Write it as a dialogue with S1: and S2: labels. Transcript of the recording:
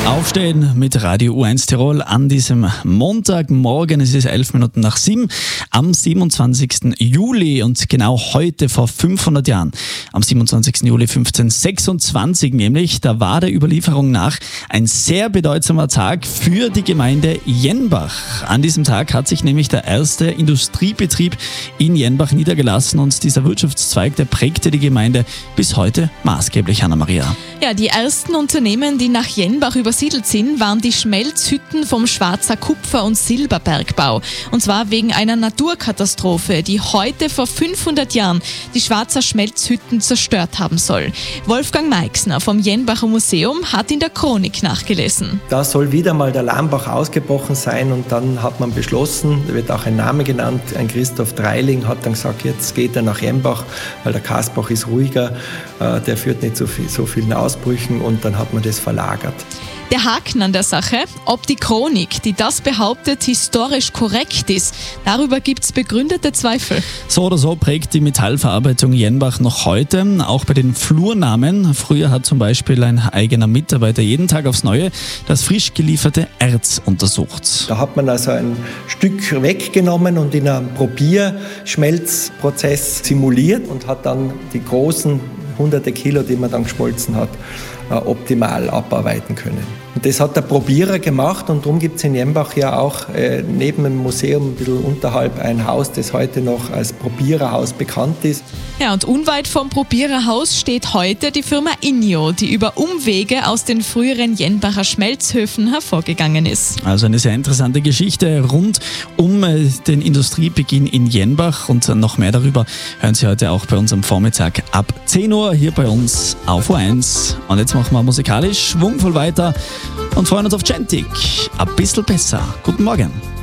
S1: Aufstehen mit Radio U1 Tirol an diesem Montagmorgen. Es ist 7:11 am 27. Juli und genau heute vor 500 Jahren, am 27. Juli 1526 nämlich, da war der Überlieferung nach ein sehr bedeutsamer Tag für die Gemeinde Jenbach. An diesem Tag hat sich nämlich der erste Industriebetrieb in Jenbach niedergelassen und dieser Wirtschaftszweig, der prägte die Gemeinde bis heute maßgeblich, Anna-Maria.
S2: Ja, die ersten Unternehmen, die nach Jenbach übersiedelt sind, waren die Schmelzhütten vom Schwarzer Kupfer- und Silberbergbau. Und zwar wegen einer Naturkatastrophe, die heute vor 500 Jahren die Schwarzer Schmelzhütten zerstört haben soll. Wolfgang Meixner vom Jenbacher Museum hat in der Chronik nachgelesen.
S3: Da soll wieder mal der Lambach ausgebrochen sein und dann hat man beschlossen, da wird auch ein Name genannt, ein Christoph Dreiling hat dann gesagt, jetzt geht er nach Jenbach, weil der Kasbach ist ruhiger, der führt nicht so vielen Ausbrüchen und dann hat man das verlagert.
S2: Der Haken an der Sache, ob die Chronik, die das behauptet, historisch korrekt ist, darüber gibt es begründete Zweifel.
S1: So oder so prägt die Metallverarbeitung Jenbach noch heute, auch bei den Flurnamen. Früher hat zum Beispiel ein eigener Mitarbeiter jeden Tag aufs Neue das frisch gelieferte Erz untersucht.
S3: Da hat man also ein Stück weggenommen und in einem Probierschmelzprozess simuliert und hat dann die großen hunderte Kilo, die man dann geschmolzen hat, optimal abarbeiten können. Und das hat der Probierer gemacht und darum gibt es in Jenbach ja auch neben dem Museum ein bisschen unterhalb ein Haus, das heute noch als Probiererhaus bekannt ist.
S2: Ja, und unweit vom Probiererhaus steht heute die Firma Injo, die über Umwege aus den früheren Jenbacher Schmelzhöfen hervorgegangen ist.
S1: Also eine sehr interessante Geschichte rund um den Industriebeginn in Jenbach und noch mehr darüber hören Sie heute auch bei uns am Vormittag ab 10 Uhr hier bei uns auf U1. Und jetzt machen wir musikalisch schwungvoll weiter und freuen uns auf Gentik. Ein bisschen besser. Guten Morgen.